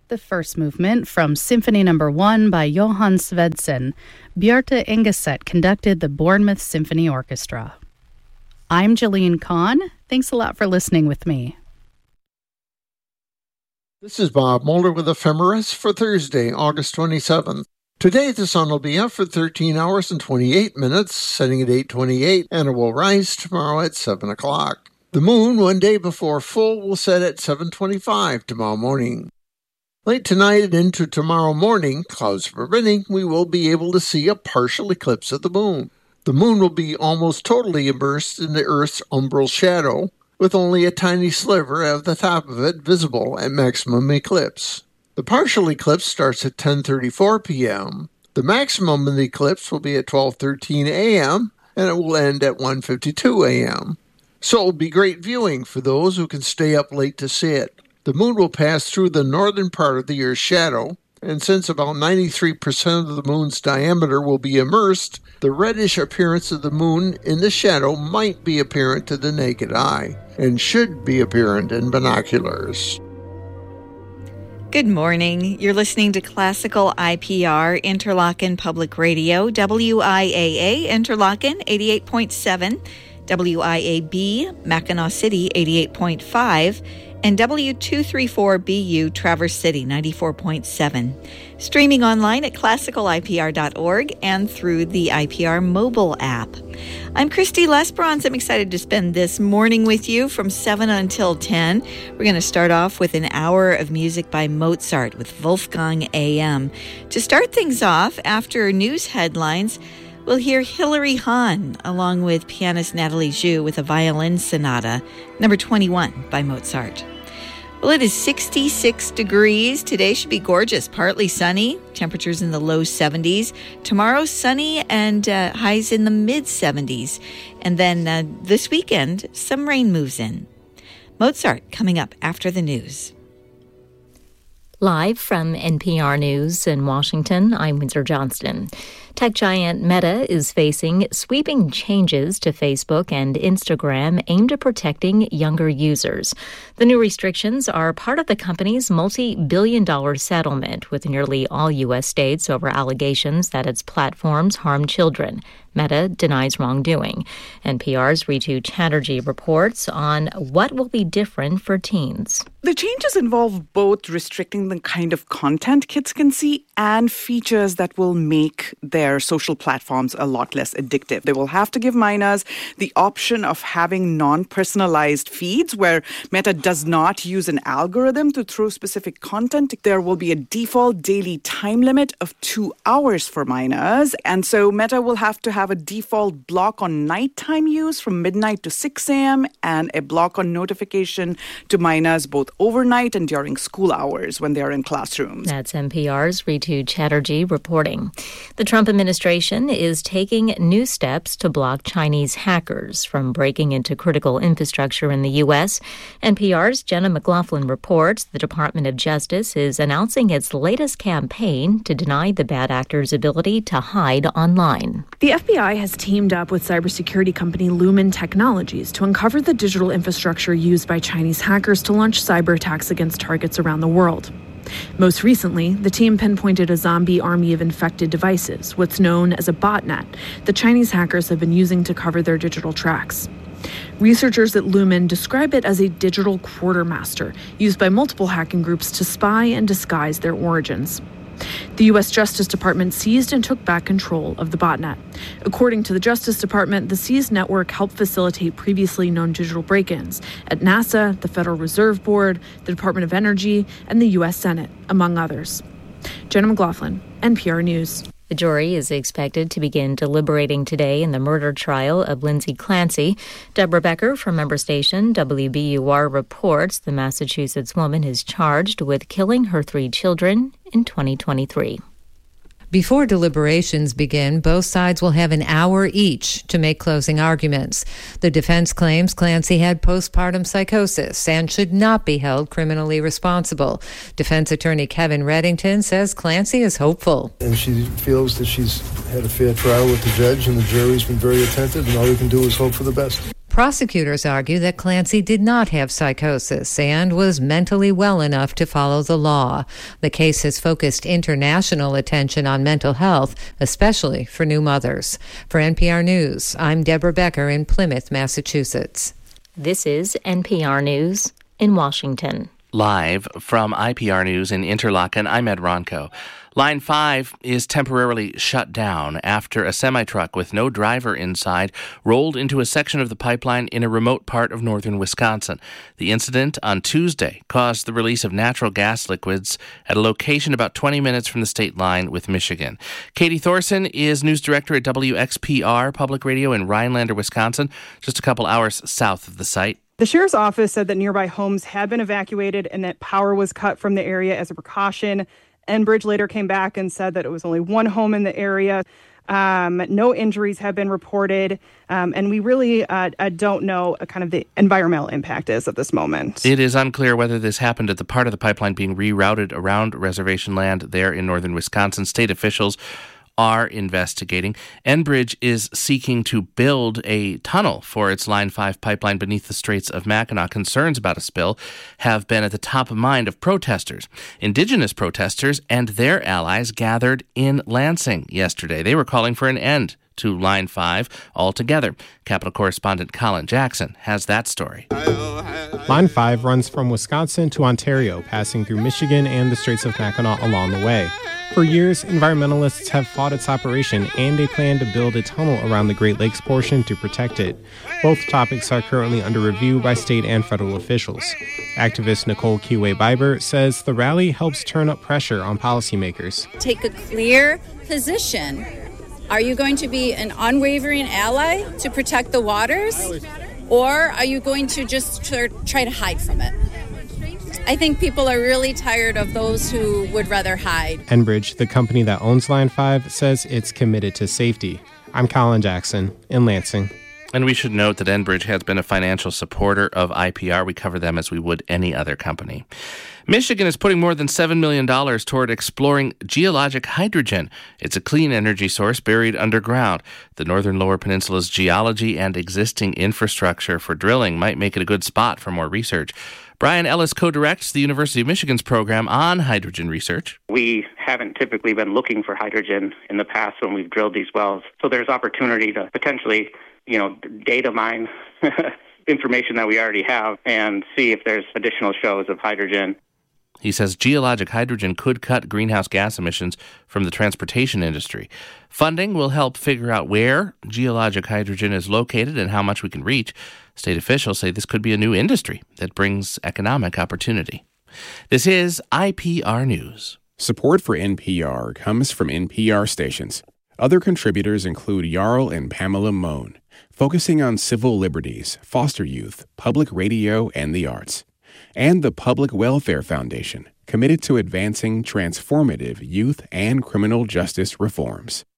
The first movement from Symphony No. 1 by Johann Svedsen. Bjarte Engeset conducted the Bournemouth Symphony Orchestra. I'm Jeline Kahn. Thanks a lot for listening with me. This is Bob Mulder with Ephemeris for Thursday, August 27th. Today the sun will be up for 13 hours and 28 minutes, setting at 8:28, and it will rise tomorrow at 7 o'clock. The moon, one day before full, will set at 7:25 tomorrow morning. Late tonight and into tomorrow morning, clouds permitting, we will be able to see a partial eclipse of the moon. The moon will be almost totally immersed in the Earth's umbral shadow, with only a tiny sliver of the top of it visible at maximum eclipse. The partial eclipse starts at 10:34 p.m. The maximum of the eclipse will be at 12:13 a.m., and it will end at 1:52 a.m. So it will be great viewing for those who can stay up late to see it. The moon will pass through the northern part of the Earth's shadow, and since about 93% of the moon's diameter will be immersed, the reddish appearance of the moon in the shadow might be apparent to the naked eye, and should be apparent in binoculars. Good morning. You're listening to Classical IPR, Interlaken Public Radio, WIAA, Interlaken 88.7, WIAB, Mackinac City 88.5, and W234BU, Traverse City 94.7. Streaming online at classicalipr.org and through the IPR mobile app. I'm Christy Lesbrons. I'm excited to spend this morning with you from 7 until 10. We're going to start off with an hour of music by Mozart with Wolfgang AM. To start things off, after news headlines, we'll hear Hilary Hahn along with pianist Natalie Zhu with a violin sonata, number 21 by Mozart. Well, it is 66 degrees. Today should be gorgeous, partly sunny, temperatures in the low 70s. Tomorrow, sunny and highs in the mid-70s. And then this weekend, some rain moves in. Mozart coming up after the news. Live from NPR News in Washington, I'm Windsor Johnston. Tech giant Meta is facing sweeping changes to Facebook and Instagram aimed at protecting younger users. The new restrictions are part of the company's multi-billion-dollar settlement with nearly all U.S. states over allegations that its platforms harm children. Meta denies wrongdoing. NPR's Ritu Chatterjee reports on what will be different for teens. The changes involve both restricting the kind of content kids can see and features that will make their social platforms a lot less addictive. They will have to give minors the option of having non-personalized feeds where Meta does not use an algorithm to throw specific content. There will be a default daily time limit of 2 hours for minors. And so Meta will have to have a default block on nighttime use from midnight to 6 a.m. and a block on notification to minors both overnight and during school hours when they are in classrooms. That's NPR's Ritu Chatterjee reporting. The Trump administration is taking new steps to block Chinese hackers from breaking into critical infrastructure in the U.S. NPR's Jenna McLaughlin reports the Department of Justice is announcing its latest campaign to deny the bad actors' ability to hide online. The FBI has teamed up with cybersecurity company Lumen Technologies to uncover the digital infrastructure used by Chinese hackers to launch cyber attacks against targets around the world. Most recently, the team pinpointed a zombie army of infected devices, what's known as a botnet, that Chinese hackers have been using to cover their digital tracks. Researchers at Lumen describe it as a digital quartermaster used by multiple hacking groups to spy and disguise their origins. The U.S. Justice Department seized and took back control of the botnet. According to the Justice Department, the seized network helped facilitate previously known digital break-ins at NASA, the Federal Reserve Board, the Department of Energy, and the U.S. Senate, among others. Jenna McLaughlin, NPR News. The jury is expected to begin deliberating today in the murder trial of Lindsay Clancy. Deborah Becker from member station WBUR reports the Massachusetts woman is charged with killing her 3 children in 2023. Before deliberations begin, both sides will have an hour each to make closing arguments. The defense claims Clancy had postpartum psychosis and should not be held criminally responsible. Defense attorney Kevin Reddington says Clancy is hopeful. And she feels that she's had a fair trial with the judge and the jury's been very attentive, and all we can do is hope for the best. Prosecutors argue that Clancy did not have psychosis and was mentally well enough to follow the law. The case has focused international attention on mental health, especially for new mothers. For NPR News, I'm Deborah Becker in Plymouth, Massachusetts. This is NPR News in Washington. Live from IPR News in Interlaken, I'm Ed Ronco. Line 5 is temporarily shut down after a semi-truck with no driver inside rolled into a section of the pipeline in a remote part of northern Wisconsin. The incident on Tuesday caused the release of natural gas liquids at a location about 20 minutes from the state line with Michigan. Katie Thorson is news director at WXPR Public Radio in Rhinelander, Wisconsin, just a couple hours south of the site. The sheriff's office said that nearby homes had been evacuated and that power was cut from the area as a precaution. Enbridge later came back and said that it was only one home in the area. No injuries have been reported, and we really don't know kind of the environmental impact is at this moment. It is unclear whether this happened at the part of the pipeline being rerouted around reservation land there in northern Wisconsin. State officials are investigating. Enbridge is seeking to build a tunnel for its Line 5 pipeline beneath the Straits of Mackinac. Concerns about a spill have been at the top of mind of protesters. Indigenous protesters and their allies gathered in Lansing yesterday. They were calling for an end to Line 5 altogether. Capitol correspondent Colin Jackson has that story. Line 5 runs from Wisconsin to Ontario, passing through Michigan and the Straits of Mackinac along the way. For years, environmentalists have fought its operation, and they plan to build a tunnel around the Great Lakes portion to protect it. Both topics are currently under review by state and federal officials. Activist Nicole Kiwe-Biber says the rally helps turn up pressure on policymakers. Take a clear position. Are you going to be an unwavering ally to protect the waters, or are you going to just try to hide from it? I think people are really tired of those who would rather hide. Enbridge, the company that owns Line 5, says it's committed to safety. I'm Colin Jackson in Lansing. And we should note that Enbridge has been a financial supporter of IPR. We cover them as we would any other company. Michigan is putting more than $7 million toward exploring geologic hydrogen. It's a clean energy source buried underground. The northern Lower Peninsula's geology and existing infrastructure for drilling might make it a good spot for more research. Brian Ellis co-directs the University of Michigan's program on hydrogen research. We haven't typically been looking for hydrogen in the past when we've drilled these wells. So there's opportunity to potentially, data mine information that we already have and see if there's additional shows of hydrogen. He says geologic hydrogen could cut greenhouse gas emissions from the transportation industry. Funding will help figure out where geologic hydrogen is located and how much we can reach. State officials say this could be a new industry that brings economic opportunity. This is IPR News. Support for NPR comes from NPR stations. Other contributors include Jarl and Pamela Mohn, focusing on civil liberties, foster youth, public radio, and the arts. And the Public Welfare Foundation, committed to advancing transformative youth and criminal justice reforms.